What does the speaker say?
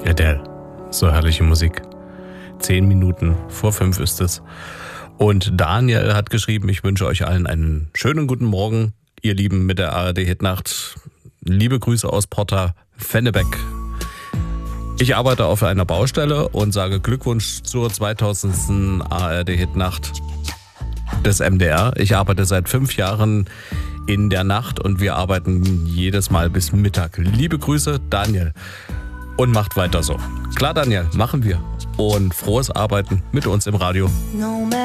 Adele, so herrliche Musik. 10 Minuten vor 5 ist es. Und Daniel hat geschrieben, ich wünsche euch allen einen schönen guten Morgen, ihr Lieben mit der ARD-Hitnacht. Liebe Grüße aus Porta-Vennebeck. Ich arbeite auf einer Baustelle und sage Glückwunsch zur 2000. ARD-Hitnacht des MDR. Ich arbeite seit 5 Jahren in der Nacht und wir arbeiten jedes Mal bis Mittag. Liebe Grüße, Daniel. Und macht weiter so. Klar, Daniel, machen wir. Und frohes Arbeiten mit uns im Radio.